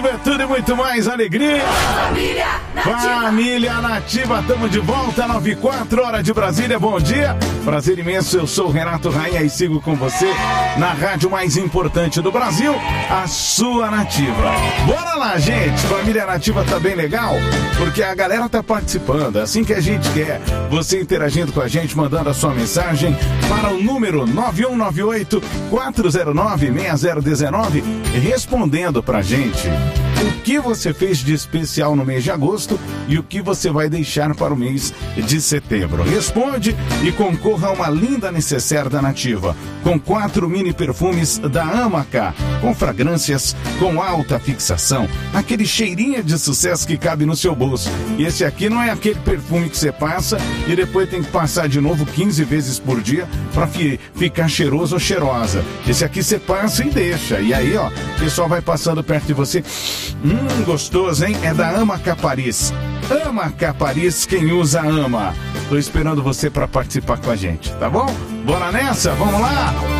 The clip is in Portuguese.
É tudo e muito mais alegria. Família Nativa, estamos de volta, 9h04, hora de Brasília, bom dia. Prazer imenso, eu sou o Renato Rainha e sigo com você na rádio mais importante do Brasil, a sua Nativa. Bora lá, gente, Família Nativa tá bem legal, porque a galera tá participando, é assim que a gente quer. Você interagindo com a gente, mandando a sua mensagem para o número 9198-409-6019, respondendo pra gente o que você fez de especial no mês de agosto e o que você vai deixar para o mês de setembro. Responde e concorra a uma linda necessaire da Nativa, com 4 mini perfumes da Amacá, com fragrâncias com alta fixação, aquele cheirinho de sucesso que cabe no seu bolso. E esse aqui não é aquele perfume que você passa e depois tem que passar de novo 15 vezes por dia para ficar cheiroso ou cheirosa. Esse aqui você passa e deixa. E aí, ó, o pessoal vai passando perto de você. Gostoso, hein? É da Amacá Paris. Amacá Paris, quem usa ama. Tô esperando você para participar com a gente, tá bom? Bora nessa? Vamos lá?